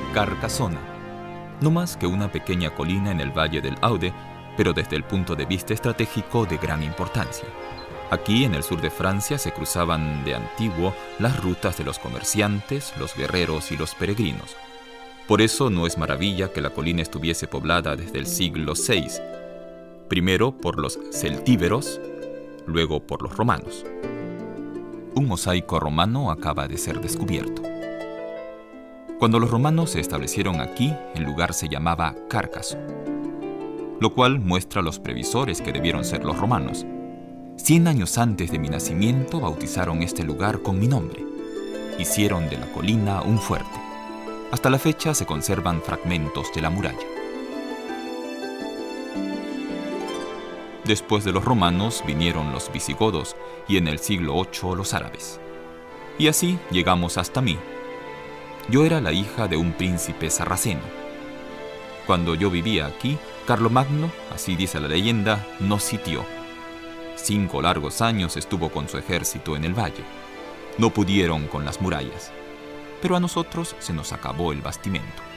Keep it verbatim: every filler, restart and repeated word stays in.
Carcassona, no más que una pequeña colina en el valle del Aude, pero desde el punto de vista estratégico de gran importancia. Aquí, en el sur de Francia, se cruzaban de antiguo las rutas de los comerciantes, los guerreros y los peregrinos. Por eso no es maravilla que la colina estuviese poblada desde el siglo seis, primero por los celtíberos, luego por los romanos. Un mosaico romano acaba de ser descubierto. Cuando los romanos se establecieron aquí, el lugar se llamaba Cárcaso, lo cual muestra los previsores que debieron ser los romanos. Cien años antes de mi nacimiento bautizaron este lugar con mi nombre. Hicieron de la colina un fuerte. Hasta la fecha se conservan fragmentos de la muralla. Después de los romanos vinieron los visigodos y en el siglo ocho los árabes. Y así llegamos hasta mí. Yo era la hija de un príncipe sarraceno. Cuando yo vivía aquí, Carlomagno, así dice la leyenda, nos sitió. Cinco largos años estuvo con su ejército en el valle. No pudieron con las murallas, pero a nosotros se nos acabó el bastimento.